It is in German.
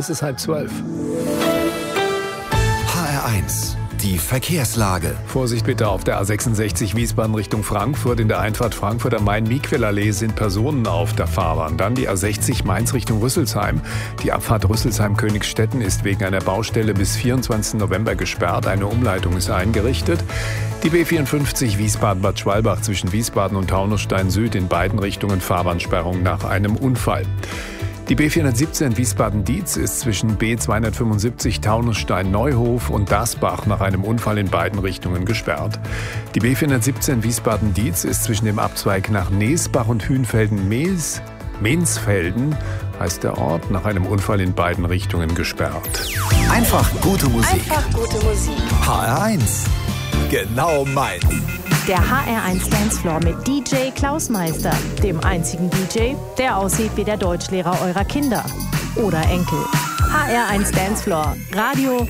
Es ist 11:30. HR1, die Verkehrslage. Vorsicht bitte auf der A66 Wiesbaden Richtung Frankfurt. In der Einfahrt Frankfurt am Main-Miquel-Allee sind Personen auf der Fahrbahn. Dann die A60 Mainz Richtung Rüsselsheim. Die Abfahrt Rüsselsheim-Königsstetten ist wegen einer Baustelle bis 24. November gesperrt. Eine Umleitung ist eingerichtet. Die B54 Wiesbaden-Bad Schwalbach zwischen Wiesbaden und Taunusstein Süd in beiden Richtungen Fahrbahnsperrung nach einem Unfall. Die B417 Wiesbaden-Dietz ist zwischen B275 Taunusstein-Neuhof und Dasbach nach einem Unfall in beiden Richtungen gesperrt. Die B417 Wiesbaden-Dietz ist zwischen dem Abzweig nach Neesbach und Hühnfelden-Mehnsfelden, heißt der Ort, nach einem Unfall in beiden Richtungen gesperrt. Einfach gute Musik. Einfach gute Musik. HR1, genau meins. Der HR1 Dancefloor mit DJ Klaus Meister, dem einzigen DJ, der aussieht wie der Deutschlehrer eurer Kinder oder Enkel. HR1 Dancefloor, Radio